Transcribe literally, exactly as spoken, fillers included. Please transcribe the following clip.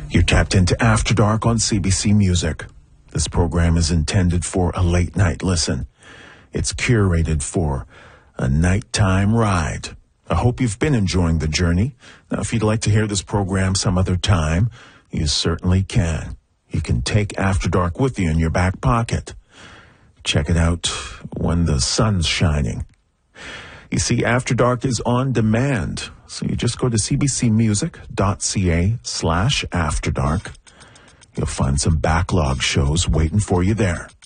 You're tapped into After Dark on C B C Music. This program is intended for a late-night listen. It's curated for a nighttime ride. I hope you've been enjoying the journey. Now, if you'd like to hear this program some other time, you certainly can. You can take After Dark with you in your back pocket. Check it out when the sun's shining. You see, After Dark is on demand, so you just go to cbcmusic.ca slash After Dark. You'll find some backlog shows waiting for you there.